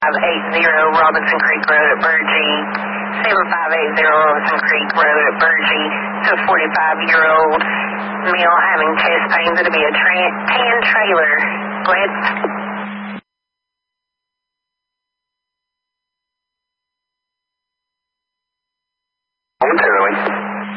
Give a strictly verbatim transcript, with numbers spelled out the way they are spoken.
five eight zero Robinson Creek Road at Burgee, seven five eight zero Robinson Creek Road at Burgee, to a forty-five-year-old male having chest pains. It'll be a tra- tan trailer. Go ahead.